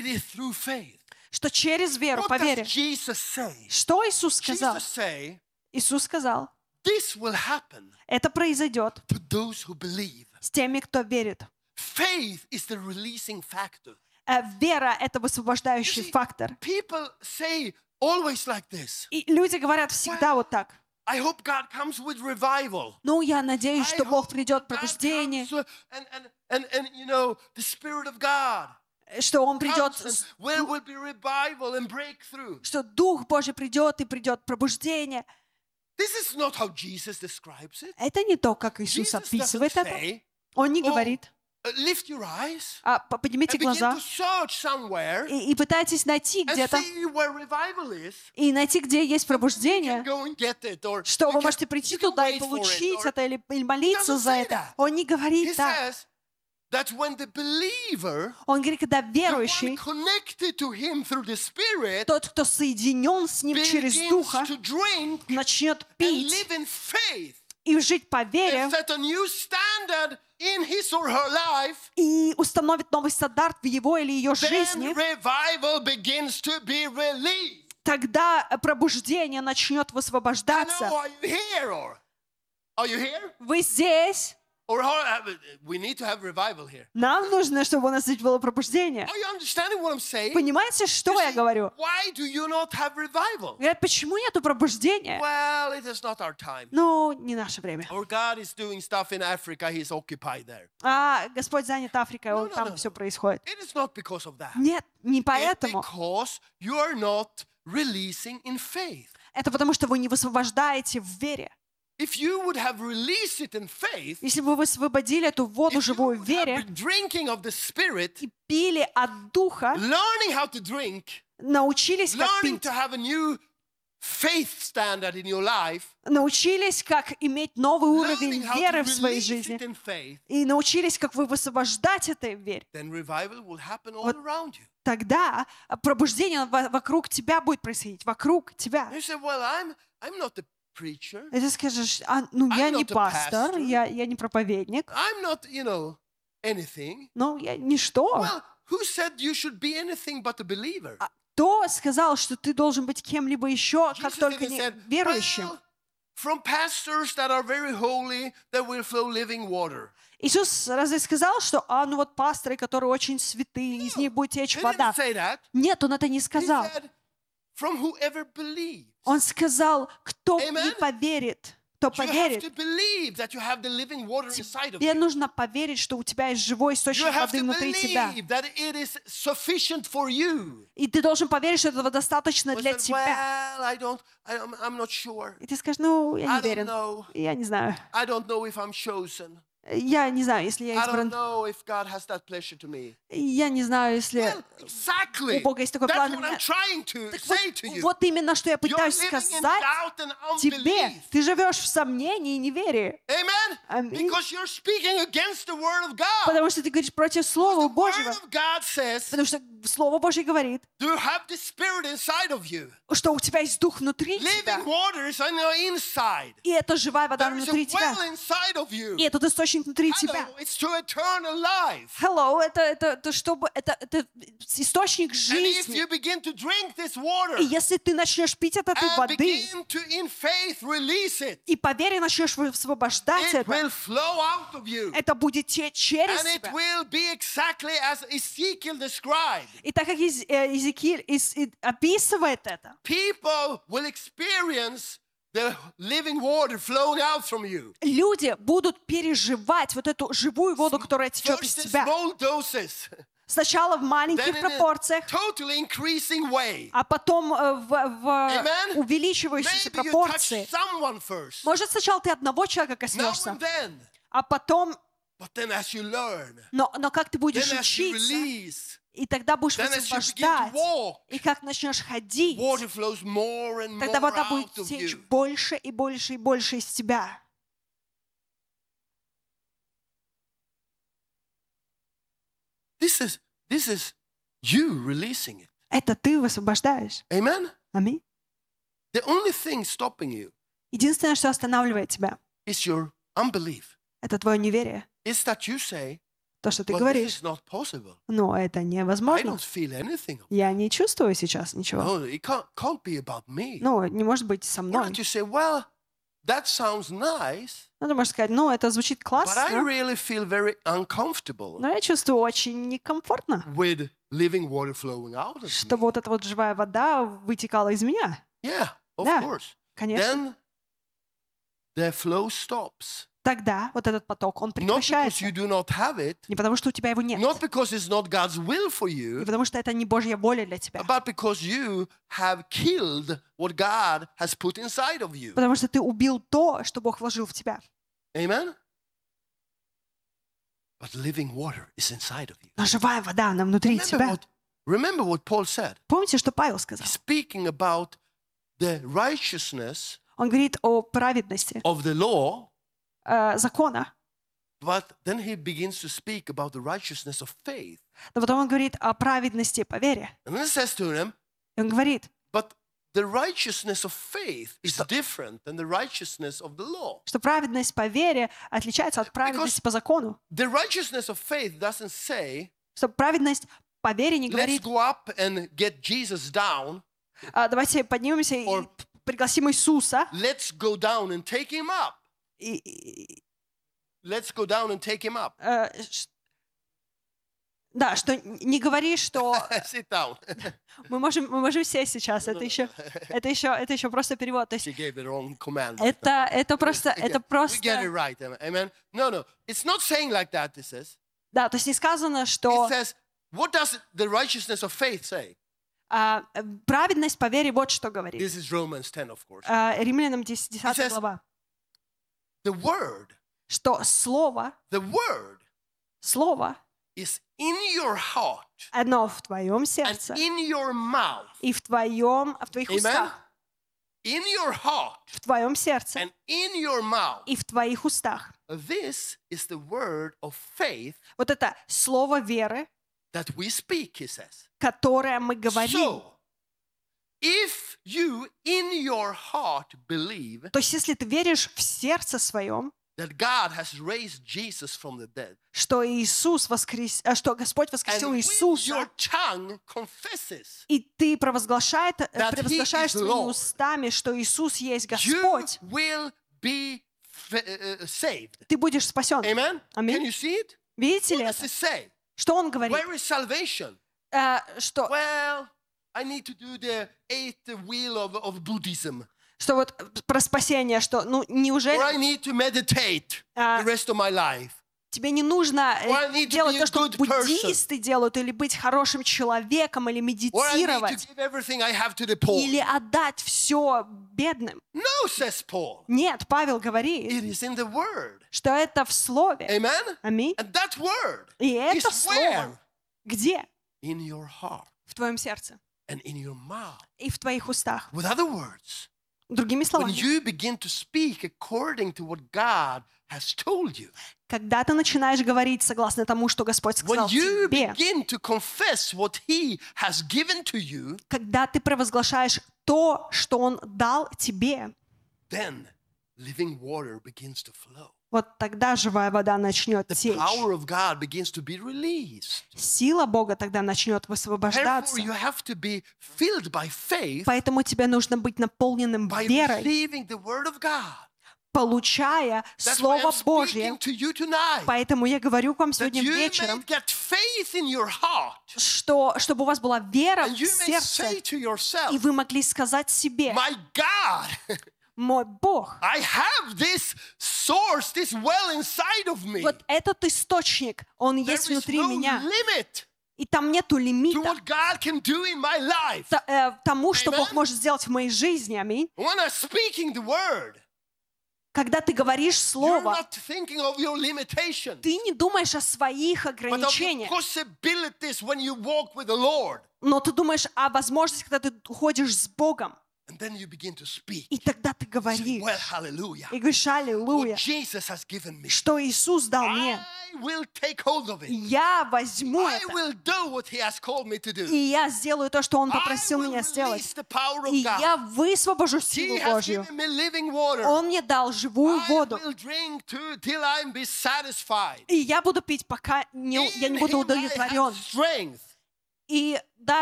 it is through faith. что через веру, What по does вере. Jesus say? Что Иисус сказал? Jesus say, Иисус сказал, this will happen это произойдет to those who believe. с теми, кто верит. Faith is the releasing factor. Вера — это высвобождающий You see, фактор. People say always like this. И люди говорят всегда вот так. I hope God comes with revival. Ну, я надеюсь, что I Бог hope придет в God пробуждение, comes, and you know, the Spirit of God что Он придет, comes, and where will be revival and breakthrough. что Дух Божий придет и придет пробуждение. This is not how Jesus describes it. Это не то, как Иисус Jesus doesn't описывает это. say, Он не oh, говорит, lift your eyes поднимите and begin глаза to search somewhere и пытайтесь найти and где-то, see where revival is. и найти, где есть You can пробуждение, go and get it, or что you вы can- можете прийти you can туда и wait for it, получить or- это, или молиться doesn't за say это. that. Он не He говорит так. says that when the believer, Он говорит, когда the one верующий, connected to him through the Spirit, тот, кто соединен с Ним через begins Духа, to drink начнет and пить live in faith и жить по вере, and set a new standard in his or her life, и установит новый стандарт в его или ее then жизни, revival begins to be released. тогда пробуждение начнет I know, высвобождаться. are you here? Or are you here? Вы здесь. Or we need to have revival here. Нам нужно, чтобы у нас здесь было пробуждение. Are you understanding what I'm saying? Понимаете, что You я see, говорю? why do you not have revival? Говорят, почему нету пробуждения? Well, it is not our time. Ну, не наше время. Or God is doing stuff in Africa, He's occupied there. А Господь занят Африкой, No, no, там no. все происходит. It is not because of that. Нет, не It's поэтому. because you are not releasing in faith. Это потому, что вы не высвобождаете в вере. If you would have released it in faith, Если бы вы высвободили эту воду if you живую в would have вере been drinking of the Spirit, и пили от Духа, learning how to drink, научились, как learning пить, to have a new faith standard in your life, научились, как иметь новый уровень learning how веры to в своей release жизни, it in faith, и научились, как вы высвобождать это в вере, then revival will happen all Вот. around you. тогда пробуждение вокруг тебя будет происходить, вокруг тебя. You say, well, I'm not a preacher. И ты скажешь, ну я I'm не not a пастор, pastor. я не проповедник, I'm not, anything. ну я ничто. Well, who said you should be anything but a believer? Кто сказал, что ты должен быть кем-либо еще, как Jesus только even не said, верующим? well, from pastors that are very holy, there will flow living water. Иисус разве сказал, что, ну вот пасторы, которые очень святые, из них будет течь He вода? didn't say that. Нет, он это не He сказал. said, from whoever believes. Он сказал, кто не Amen. поверит, кто You have поверит. to believe that you have the living water inside of Тебе you. нужно поверить, что у тебя есть живой You источник have воды to внутри тебя. believe that it is sufficient for you. И ты должен поверить, что этого достаточно Well, для said, тебя. well, I'm not sure. И ты скажешь, ну, я I не don't уверен. know. Я не знаю. I don't know if I'm chosen. Я не знаю, если я I don't избран. know if God has that pleasure to me. Я не знаю, если Well, exactly. у Бога есть такой That's план. what I'm trying to Так say to you. вот именно, что я You're пытаюсь living in сказать doubt and тебе. unbelief. Ты живешь в сомнении и неверии. Amen? Аминь. Because you're speaking against the Word of God. Потому что ты говоришь против Слова The Божьего. Word of God says, Потому что Слово Божье говорит, do you have the Spirit inside of you? что у тебя есть Дух внутри тебя. Living water is on your inside. И это живая вода There is внутри a тебя. well inside of you. И этот источник внутри тебя. Hello, it's to eternal life. Hello, это чтобы это источник And if жизни. you begin to drink this water И если ты начнешь пить от этой and воды begin to, in faith, release it, и по вере начнешь высвобождать it это, will flow out of you. это будет течь через And it тебя. will be exactly as Ezekiel described. И так как Иезекииль описывает это, People will experience the living water flowing out from you. люди будут переживать вот эту живую воду, которая течет из First in тебя. small doses, Сначала в then маленьких in a пропорциях, totally increasing way. а потом в Amen. увеличивающейся Maybe you touch пропорции. someone first, Может, сначала ты одного человека now коснешься, and then. а потом, But then as you learn, но как ты будешь then as you учиться, release, и тогда будешь then as you begin to высвобождать, walk, и как начнешь ходить, water flows more and тогда more вода out будет of течь you. больше и больше и больше из тебя. This is you releasing it. Это ты высвобождаешь. Amen? Аминь. The only thing stopping you Единственное, что останавливает тебя, is your unbelief. это твое неверие. Is that you say, то, что ты But this говоришь. is not possible. Но это I невозможно. don't feel anything. Я не чувствую сейчас ничего. No, it can't be about me. Ну, не может быть со Or мной. that you say, well, that sounds nice, Ну, ты можешь сказать, ну, это звучит but I классно, really feel very uncomfortable но я чувствую очень некомфортно, with living water flowing out of что me. вот эта вот живая вода вытекала из меня. Yeah, of Да. course. Конечно. Then the flow stops. Тогда вот этот поток, он Not because прекращается. you do not have it, Не потому, что у тебя его нет. not because it's not God's will for Не you, потому, что это не Божья воля для тебя. but because you have killed what God has put inside of you. Потому что ты убил то, что Бог вложил в тебя. Amen? But living water is inside of you. Но живая вода, она внутри тебя. Remember what Paul said. Помните, что Павел сказал? Speaking about the righteousness Он говорит о праведности of the law, закона, but then he begins to speak about the righteousness of faith. но потом он говорит о праведности по вере. And then he says to them, И он говорит, but the righteousness of faith is different than the righteousness of the law. что праведность по вере отличается от праведности по закону. The righteousness of faith doesn't say, Что праведность по вере не let's говорит, go up and get Jesus down, давайте поднимемся и Or- пригласим Иисуса. let's go down and take him up. И, Let's go down and take him up. да, что не говори, что Sit down. мы можем сесть сейчас. Это еще просто перевод. То есть She gave the wrong command. это просто, We get it right. Amen. No. It's not saying like that, it says. да, то есть не сказано, It что says, what does the righteousness of faith say? праведность по вере вот что говорит. This is Romans 10, of course. Римлянам 10 says- глава. The word Что слово is in your heart оно в твоем and сердце in your mouth. и в твоих Amen. устах. In your heart В твоем сердце and in your mouth. и в твоих устах. This is the word of faith Вот это слово веры, that we speak, he says. которое мы говорим. So, if you in your heart believe То есть если ты веришь в сердце своем, that God has raised Jesus from the dead, что что Господь and воскресил with Иисуса, your tongue confesses, и ты провозглашаешь is своими Lord, устами, что Иисус есть you Господь, will be saved. ты будешь спасен. Amen? Аминь. Can you see it? Видите ли What does это? it say? Что он говорит? Where is salvation? Что Well, I need to do the eighth wheel of Buddhism. вот про спасение, что ну Or I неужели need to meditate the rest of my life. тебе не нужно Or I need to делать be то, a что good person. буддисты делают, или быть хорошим человеком, или Or I need медитировать, to give everything I have to the poor. или отдать все бедным? No, says Paul. Нет, Павел говорит, It is in the word. что это в слове. Amen? Аминь. And that word И это is слово where? где? In your heart В твоем сердце and in your mouth. и в твоих устах. With other words, Другими when словами, you begin to speak according to what God has told you, когда ты начинаешь говорить согласно тому, что Господь when сказал you тебе, begin to confess what He has given to you, когда ты провозглашаешь то, что Он дал тебе, then living water begins to flow. вот тогда живая вода начнет The течь. power of God begins to be released. Сила Бога тогда начнет Therefore, высвобождаться. you have to be filled by faith Поэтому тебе нужно быть наполненным by верой, receiving the word of God. получая That's why Слово I'm Божье. speaking to you tonight. Поэтому я говорю к вам That сегодня you may вечером, get faith in your heart. чтобы у вас была вера And в you may сердце, say to и yourself, вы могли сказать себе: my God, мой Бог, I have this source, this well inside of me. вот этот источник, он There есть is внутри no меня, limit и там нету to лимита what God can do in my life. тому, что Amen. Бог может сделать в моей жизни. Аминь. When I'm speaking the word, Когда ты говоришь you're Слово, not thinking of your limitations, ты не думаешь о своих but of the ограничениях, possibilities when you walk with the Lord. но ты думаешь о возможности, когда ты ходишь с Богом. And then you begin to speak. И тогда ты Say, говоришь, well, hallelujah. и говоришь, аллилуйя, What Jesus has given me. что Иисус дал мне. I will take hold of it. Я возьму I это, will do what He has called me to do. и я сделаю то, что Он I попросил will меня сделать. release the power of И God. я высвобожу He силу has Божью. given me living water. Он мне дал живую I воду. will drink till I be satisfied. И я буду пить, пока я не In буду Him I have удовлетворен. strength. И